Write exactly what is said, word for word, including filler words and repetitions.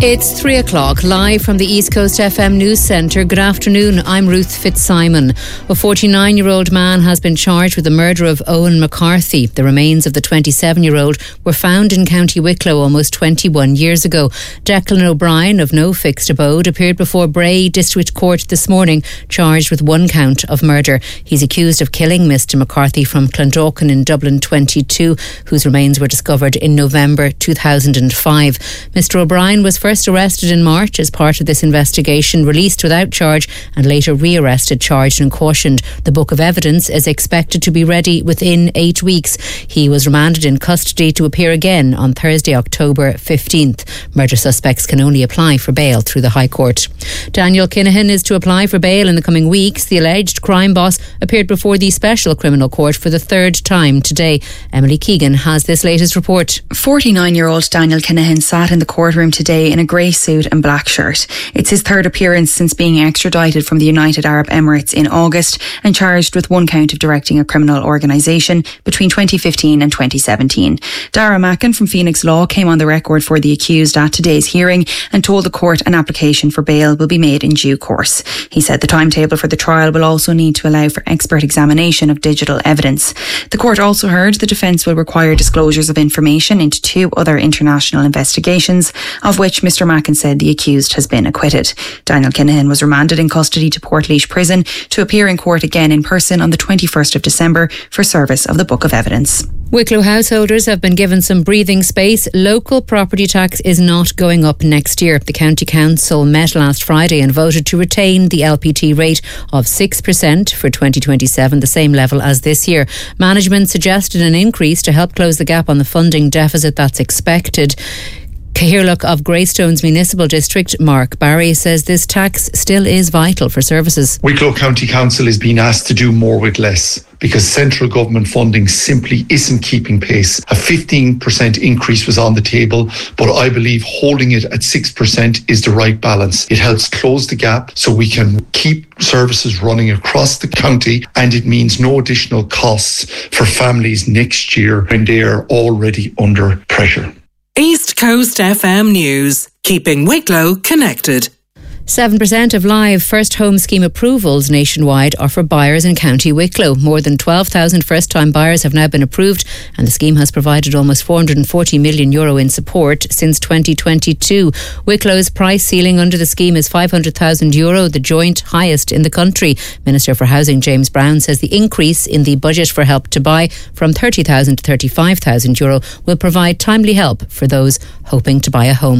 It's three o'clock, live from the East Coast F M News Centre. Good afternoon, I'm Ruth Fitzsimon. A forty-nine-year-old man has been charged with the murder of Owen McCarthy. The remains of the twenty-seven-year-old were found in County Wicklow almost twenty-one years ago. Declan O'Brien, of no fixed abode, appeared before Bray District Court this morning, charged with one count of murder. He's accused of killing Mister McCarthy from Clondalkin in Dublin twenty-two, whose remains were discovered in November two thousand five. Mister O'Brien was first First arrested in March as part of this investigation, released without charge and later rearrested, charged and cautioned. The book of evidence is expected to be ready within eight weeks. He was remanded in custody to appear again on Thursday, October fifteenth. Murder suspects can only apply for bail through the High Court. Daniel Kinahan is to apply for bail in the coming weeks. The alleged crime boss appeared before the Special Criminal Court for the third time today. Emily Keegan has this latest report. forty-nine-year-old Daniel Kinahan sat in the courtroom today in a grey suit and black shirt. It's his third appearance since being extradited from the United Arab Emirates in August and charged with one count of directing a criminal organisation between twenty fifteen and twenty seventeen. Dara Mackin from Phoenix Law came on the record for the accused at today's hearing and told the court an application for bail will be made in due course. He said the timetable for the trial will also need to allow for expert examination of digital evidence. The court also heard the defence will require disclosures of information into two other international investigations, of which Mister Mackin said the accused has been acquitted. Daniel Kinahan was remanded in custody to Portlaoise Prison to appear in court again in person on the twenty-first of December for service of the Book of Evidence. Wicklow householders have been given some breathing space. Local property tax is not going up next year. The County Council met last Friday and voted to retain the L P T rate of six percent for twenty twenty-seven, the same level as this year. Management suggested an increase to help close the gap on the funding deficit that's expected. Cahirlock of Greystones Municipal District, Mark Barry, says this tax still is vital for services. Wicklow County Council is being asked to do more with less because central government funding simply isn't keeping pace. A fifteen percent increase was on the table, but I believe holding it at six percent is the right balance. It helps close the gap so we can keep services running across the county, and it means no additional costs for families next year when they are already under pressure. East Coast F M News, keeping Wicklow connected. seven percent of live First Home Scheme approvals nationwide are for buyers in County Wicklow. More than twelve thousand first-time buyers have now been approved, and the scheme has provided almost four hundred forty million euro in support since twenty twenty-two. Wicklow's price ceiling under the scheme is five hundred thousand euro, the joint highest in the country. Minister for Housing James Brown says the increase in the budget for Help to Buy from thirty thousand to thirty-five thousand euro will provide timely help for those hoping to buy a home.